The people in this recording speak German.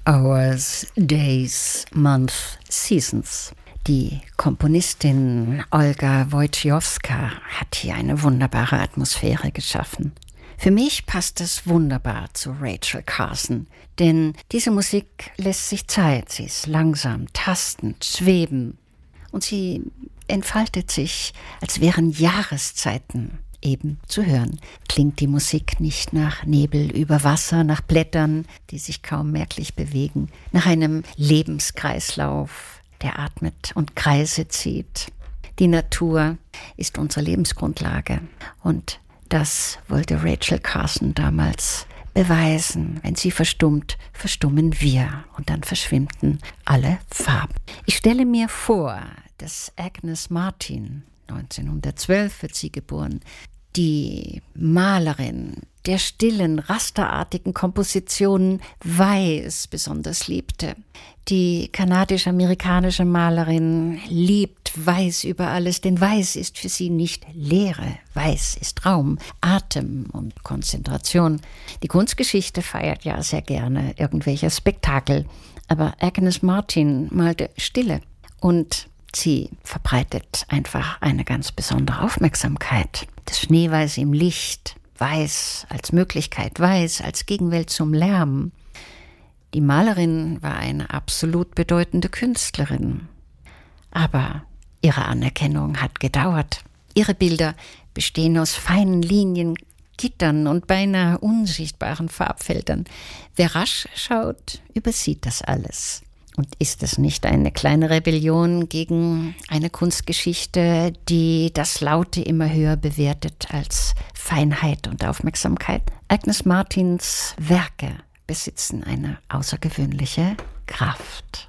Hours, Days, Months, Seasons. Die Komponistin Olga Wojciechowska hat hier eine wunderbare Atmosphäre geschaffen. Für mich passt es wunderbar zu Rachel Carson, denn diese Musik lässt sich Zeit. Sie ist langsam, tastend, schweben und sie entfaltet sich, als wären Jahreszeiten eben zu hören. Klingt die Musik nicht nach Nebel über Wasser, nach Blättern, die sich kaum merklich bewegen, nach einem Lebenskreislauf, der atmet und Kreise zieht. Die Natur ist unsere Lebensgrundlage und das wollte Rachel Carson damals beweisen. Wenn sie verstummt, verstummen wir und dann verschwinden alle Farben. Ich stelle mir vor, dass Agnes Martin, 1912 wird sie geboren, die Malerin der stillen, rasterartigen Kompositionen Weiß besonders liebte. Die kanadisch-amerikanische Malerin liebt Weiß über alles, denn Weiß ist für sie nicht Leere. Weiß ist Raum, Atem und Konzentration. Die Kunstgeschichte feiert ja sehr gerne irgendwelche Spektakel, aber Agnes Martin malte Stille und sie verbreitet einfach eine ganz besondere Aufmerksamkeit. Das Schneeweiße im Licht, Weiß als Möglichkeit, Weiß als Gegenwelt zum Lärm. Die Malerin war eine absolut bedeutende Künstlerin. Aber ihre Anerkennung hat gedauert. Ihre Bilder bestehen aus feinen Linien, Gittern und beinahe unsichtbaren Farbfeldern. Wer rasch schaut, übersieht das alles. Und ist es nicht eine kleine Rebellion gegen eine Kunstgeschichte, die das Laute immer höher bewertet als Feinheit und Aufmerksamkeit? Agnes Martins Werke besitzen eine außergewöhnliche Kraft.